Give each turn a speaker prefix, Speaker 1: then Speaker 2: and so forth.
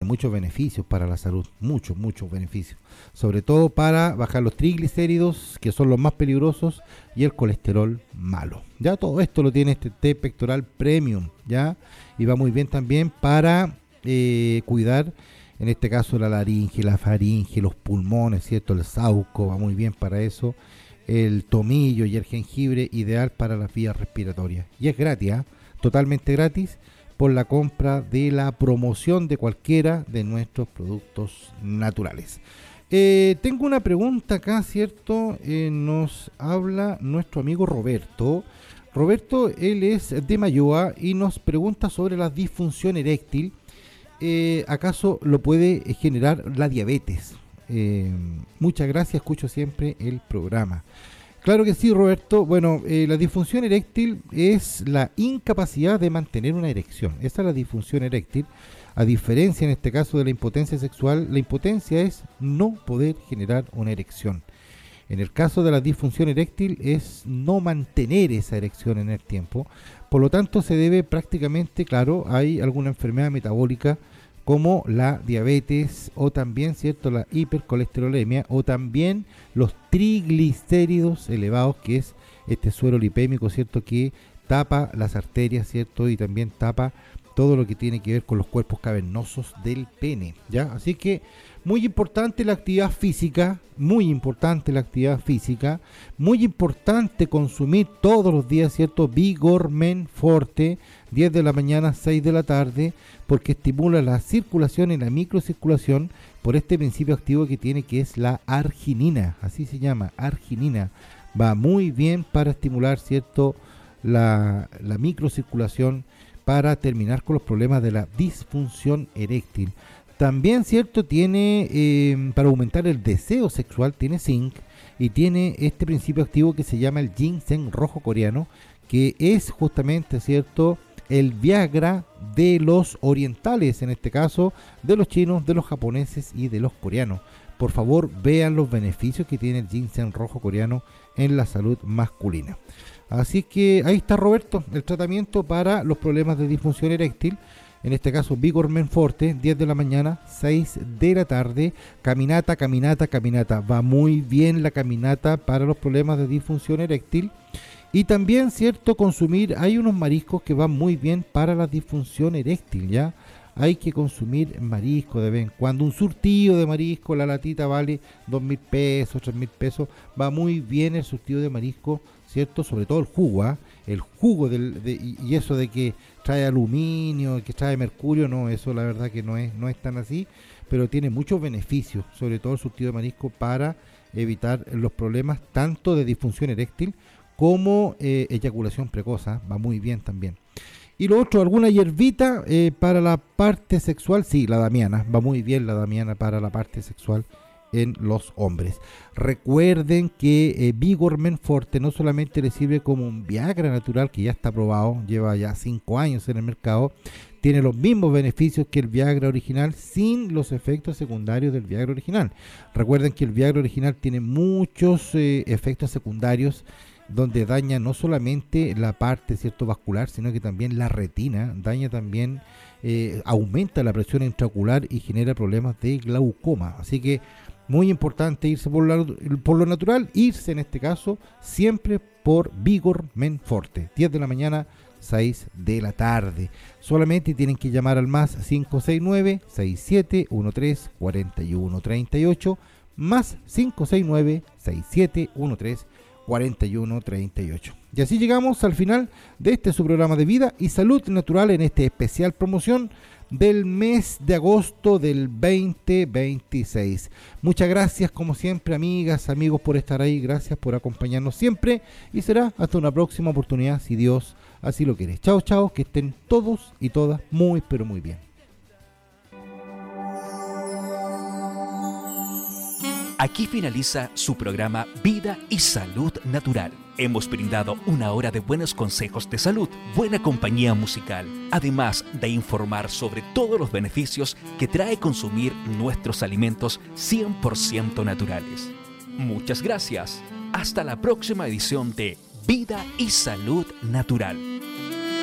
Speaker 1: muchos beneficios para la salud, muchos beneficios, sobre todo para bajar los triglicéridos, que son los más peligrosos, y el colesterol malo. Ya todo esto lo tiene este té pectoral premium, ya, y va muy bien también para cuidar, en este caso, la laringe, la faringe, los pulmones, ¿cierto? El sauco va muy bien para eso, el tomillo y el jengibre, ideal para las vías respiratorias. Y es gratis, ¿eh? Totalmente gratis, por la compra de la promoción de cualquiera de nuestros productos naturales. Tengo una pregunta acá, ¿cierto? Nos habla nuestro amigo Roberto. Roberto, él es de Mayoa y nos pregunta sobre la disfunción eréctil. ¿Acaso lo puede generar la diabetes? Muchas gracias, escucho siempre el programa. Claro que sí, Roberto. Bueno, la disfunción eréctil es la incapacidad de mantener una erección. Esa es la disfunción eréctil. A diferencia, en este caso, de la impotencia sexual, la impotencia es no poder generar una erección. En el caso de la disfunción eréctil es no mantener esa erección en el tiempo. Por lo tanto, se debe prácticamente, claro, hay alguna enfermedad metabólica como la diabetes o también, ¿cierto?, la hipercolesterolemia o también los triglicéridos elevados, que es este suero lipémico, ¿cierto?, que tapa las arterias, ¿cierto?, y también tapa todo lo que tiene que ver con los cuerpos cavernosos del pene, ¿ya? Así que muy importante la actividad física, muy importante consumir todos los días, ¿cierto? Vigor Men Forte, 10 de la mañana, 6 de la tarde, porque estimula la circulación y la microcirculación por este principio activo que tiene, que es la arginina, así se llama, arginina. Va muy bien para estimular, ¿cierto?, la microcirculación, para terminar con los problemas de la disfunción eréctil. También, ¿cierto?, tiene, para aumentar el deseo sexual, tiene zinc y tiene este principio activo que se llama el ginseng rojo coreano, que es justamente, ¿cierto?, el Viagra de los orientales, en este caso de los chinos, de los japoneses y de los coreanos. Por favor, vean los beneficios que tiene el ginseng rojo coreano en la salud masculina. Así que ahí está, Roberto, el tratamiento para los problemas de disfunción eréctil. En este caso, Vigor Men Forte, 10 de la mañana, 6 de la tarde. Caminata. Va muy bien la caminata para los problemas de disfunción eréctil. Y también, ¿cierto?, consumir, hay unos mariscos que van muy bien para la disfunción eréctil, ¿ya? Hay que consumir marisco de vez en cuando. Un surtido de marisco, la latita vale 2.000 pesos, 3.000 pesos. Va muy bien el surtido de marisco, ¿cierto? Sobre todo el jugo, ¿eh? El jugo y eso de que trae aluminio, que trae mercurio, no, eso la verdad que no es tan así, pero tiene muchos beneficios, sobre todo el surtido de marisco, para evitar los problemas tanto de disfunción eréctil como eyaculación precoz, ¿eh? Va muy bien también. Y lo otro, alguna hierbita para la parte sexual, sí, la damiana, va muy bien la damiana para la parte sexual en los hombres. Recuerden que Vigor Men Forte no solamente le sirve como un Viagra natural, que ya está probado, lleva ya 5 años en el mercado, tiene los mismos beneficios que el Viagra original sin los efectos secundarios del Viagra original. Recuerden que el Viagra original tiene muchos efectos secundarios, donde daña no solamente la parte, ¿cierto?, vascular, sino que también la retina, daña también, aumenta la presión intraocular y genera problemas de glaucoma. Así que muy importante irse por lo natural, irse en este caso siempre por Vigor Men Forte, 10 de la mañana, 6 de la tarde. Solamente tienen que llamar al más 569-6713-4138, más 569-6713-4138. Y así llegamos al final de este su programa de Vida y Salud Natural, en este especial promoción del mes de agosto del 2026. Muchas gracias, como siempre, amigas, amigos, por estar ahí. Gracias por acompañarnos siempre y será hasta una próxima oportunidad, si Dios así lo quiere. Chao, chao, que estén todos y todas muy, pero muy bien.
Speaker 2: Aquí finaliza su programa Vida y Salud Natural. Hemos brindado una hora de buenos consejos de salud, buena compañía musical, además de informar sobre todos los beneficios que trae consumir nuestros alimentos 100% naturales. Muchas gracias. Hasta la próxima edición de Vida y Salud Natural.